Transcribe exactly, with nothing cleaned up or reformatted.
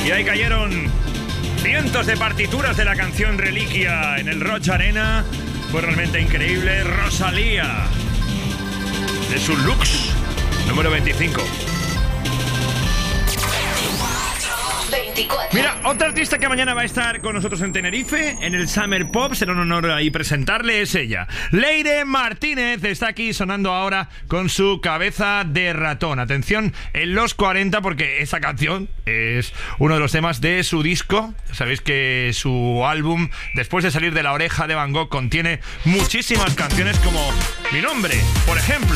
Y ahí cayeron cientos de partituras de la canción Reliquia en el Roig Arena. Fue realmente increíble. Rosalía, de su Lux número veinticinco. veinticuatro. Mira, otra artista que mañana va a estar con nosotros en Tenerife, en el Summer Pop, será un honor ahí presentarle, es ella. Leire Martínez está aquí sonando ahora con su Cabeza de Ratón. Atención, en los cuarenta, porque esta canción es uno de los temas de su disco. Sabéis que su álbum, después de salir de La Oreja de Van Gogh, contiene muchísimas canciones como Mi Nombre, por ejemplo.